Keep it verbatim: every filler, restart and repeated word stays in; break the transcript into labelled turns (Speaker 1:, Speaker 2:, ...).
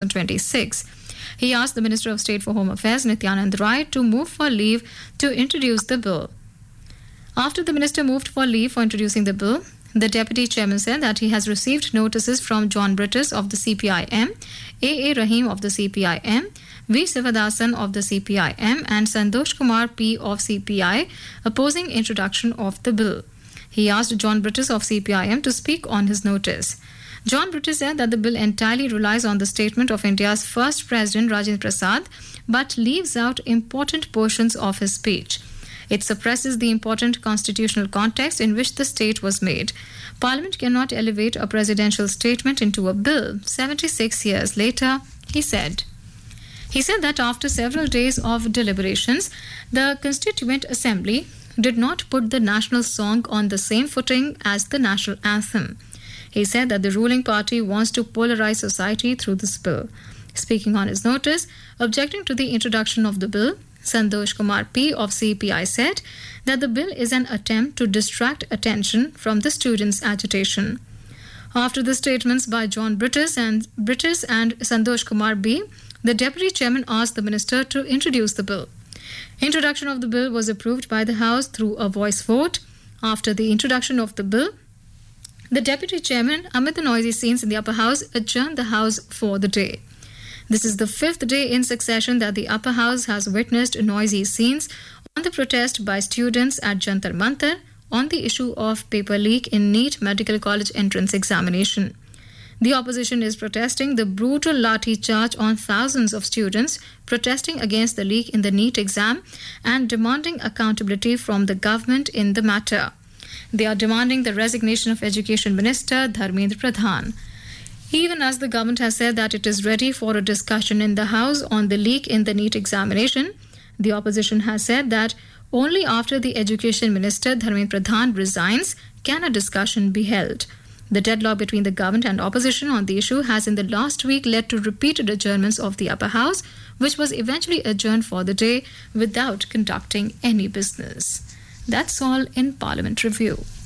Speaker 1: thousand twenty-six. He asked the Minister of State for Home Affairs, Nityanand Rai, to move for leave to introduce the bill. After the minister moved for leave for introducing the bill, the deputy chairman said that he has received notices from John Brittis of the C P I M, A A Rahim of the C P I M, V. Sivadasan of the C P I M and Santosh Kumar P of C P I opposing introduction of the bill. He asked John Brittis of C P I M to speak on his notice. John Brittis said that the bill entirely relies on the statement of India's first president Rajendra Prasad but leaves out important portions of his speech. It suppresses the important constitutional context in which the state was made. Parliament cannot elevate a presidential statement into a bill seventy-six years later, he said. He said that after several days of deliberations, the Constituent Assembly did not put the national song on the same footing as the national anthem. He said that the ruling party wants to polarize society through this bill. Speaking on his notice, objecting to the introduction of the bill, Santosh Kumar P of C P I said that the bill is an attempt to distract attention from the students' agitation. After the statements by John Brittis and Brittis and Santosh Kumar B, the deputy chairman asked the minister to introduce the bill. Introduction of the bill was approved by the House through a voice vote. After the introduction of the bill, the deputy chairman, amid the noisy scenes in the upper house, adjourned the House for the day. This is the fifth day in succession that the upper house has witnessed noisy scenes on the protest by students at Jantar Mantar on the issue of paper leak in NEET Medical College entrance examination. The opposition is protesting the brutal lathi charge on thousands of students protesting against the leak in the NEET exam and demanding accountability from the government in the matter. They are demanding the resignation of Education Minister Dharmendra Pradhan. Even as the government has said that it is ready for a discussion in the House on the leak in the NEET examination, the opposition has said that only after the Education Minister Dharmendra Pradhan resigns can a discussion be held. The deadlock between the government and opposition on the issue has in the last week led to repeated adjournments of the upper house, which was eventually adjourned for the day without conducting any business. That's all in Parliament Review.